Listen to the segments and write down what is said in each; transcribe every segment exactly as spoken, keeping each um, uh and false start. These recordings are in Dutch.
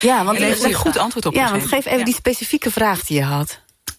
Ja, want en heeft een goed antwoord op Ja, gegeven. want geef even ja. die specifieke vraag die je had.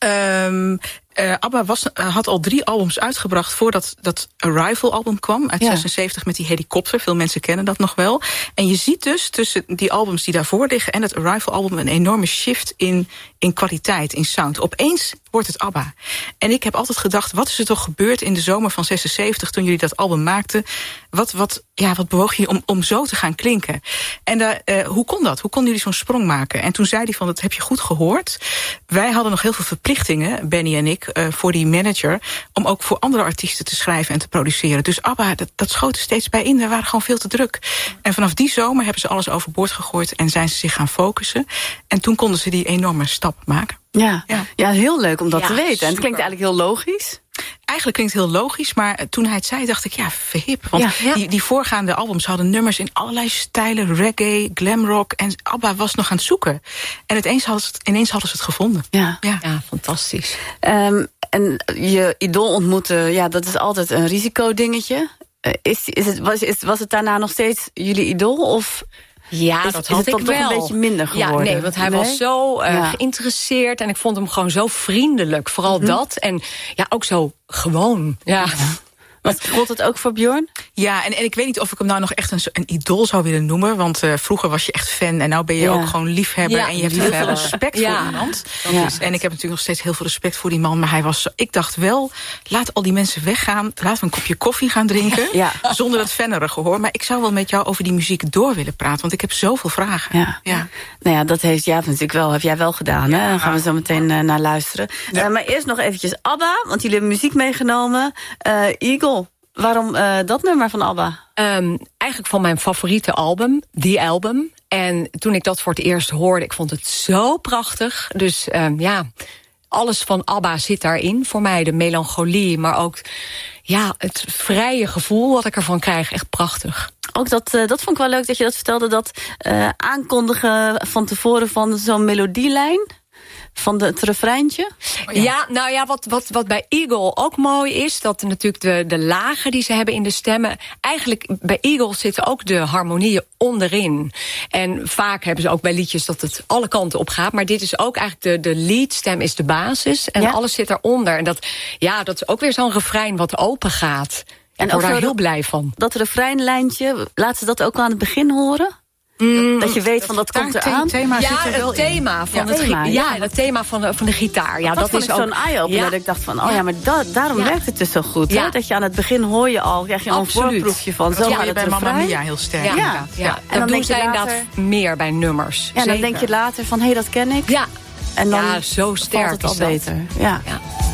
Um, uh, ABBA was, uh, had al drie albums uitgebracht voordat dat Arrival-album kwam uit ja. zesenzeventig met die helikopter. Veel mensen kennen dat nog wel. En je ziet dus tussen die albums die daarvoor liggen en het Arrival-album een enorme shift in, in kwaliteit, in sound. Opeens wordt het ABBA. En ik heb altijd gedacht, wat is er toch gebeurd in de zomer van zesenzeventig toen jullie dat album maakten? Wat, wat, ja, wat bewoog je om, om zo te gaan klinken? En uh, uh, hoe kon dat? Hoe konden jullie zo'n sprong maken? En toen zei hij van, dat heb je goed gehoord. Wij hadden nog heel veel verplichtingen, Benny en ik, uh, voor die manager, om ook voor andere artiesten te schrijven en te produceren. Dus ABBA, dat, dat schoot er steeds bij in. We waren gewoon veel te druk. En vanaf die zomer hebben ze alles overboord gegooid en zijn ze zich gaan focussen. En toen konden ze die enorme stap maken. Ja, ja. ja heel leuk om dat ja, te weten. Super. En het klinkt eigenlijk heel logisch. Eigenlijk klinkt het heel logisch, maar toen hij het zei, dacht ik, ja, verhip. Want ja, ja. Die, die voorgaande albums hadden nummers in allerlei stijlen, reggae, glamrock. En ABBA was nog aan het zoeken. En ineens hadden ze het, ineens hadden ze het gevonden. Ja, ja. ja fantastisch. Um, en je idool ontmoeten, ja, dat is altijd een risicodingetje. Uh, is, is het, was, is, was het daarna nog steeds jullie idool? Of... Ja, is, dat is had het ik dan wel. toch een beetje minder geworden? Ja, nee, want hij nee? was zo uh, ja. geïnteresseerd en ik vond hem gewoon zo vriendelijk. Vooral mm-hmm. dat. En ja, ook zo gewoon. Ja. ja. Wat gold het ook voor Björn? Ja, en, en ik weet niet of ik hem nou nog echt een, een idool zou willen noemen. Want uh, vroeger was je echt fan en nou ben je ja. ook gewoon liefhebber. Ja, en je hebt heel veel respect ja. voor iemand. Ja. Is, en ik heb natuurlijk nog steeds heel veel respect voor die man. Maar hij was, ik dacht wel, laat al die mensen weggaan. Laten we een kopje koffie gaan drinken. Ja. Zonder dat fannerige hoor. Maar ik zou wel met jou over die muziek door willen praten. Want ik heb zoveel vragen. Ja. Ja. Nou ja, dat heeft Jaap natuurlijk wel, heb jij wel gedaan. Hè? Daar gaan we zo meteen uh, naar luisteren. Ja. Uh, maar eerst nog eventjes ABBA. Want jullie hebben muziek meegenomen. Uh, Eagle. Waarom uh, dat nummer van ABBA? Um, eigenlijk van mijn favoriete album, The Album. En toen ik dat voor het eerst hoorde, ik vond het zo prachtig. Dus um, ja, alles van ABBA zit daarin. Voor mij de melancholie, maar ook ja, het vrije gevoel wat ik ervan krijg. Echt prachtig. Ook dat, uh, dat vond ik wel leuk dat je dat vertelde. Dat uh, aankondigen van tevoren van zo'n melodielijn. Van de, het refreintje? Oh ja. ja, nou ja, wat, wat, wat bij Eagle ook mooi is, dat natuurlijk de, de lagen die ze hebben in de stemmen, eigenlijk bij Eagle zitten ook de harmonieën onderin. En vaak hebben ze ook bij liedjes dat het alle kanten op gaat, maar dit is ook eigenlijk de, de leadstem is de basis en ja. alles zit eronder. En dat, ja, dat is ook weer zo'n refrein wat open gaat. En ik word daar heel dat, blij van. Dat refreinlijntje, laat ze dat ook aan het begin horen? Mm, dat je weet dat van dat komt eraan. Thema ja, zit er wel het thema van ja, het thema, ja, ja, het thema van de, van de gitaar. Ja, dat, dat is ook zo'n eye-opener. Ja. Dat ik dacht van, oh ja, maar da, daarom ja. werkt het dus zo goed. Ja. Hè? Dat je aan het begin hoor je al, krijg je al een voorproefje van. Dat zo hoor je bij Mamma Mia heel sterk. Ja, ja. ja. ja. En dan denk je later meer bij nummers. Ja, dan denk je later van, hé, hey, dat ken ik. Ja. En dan ja, zo sterk valt het al beter. Ja. ja.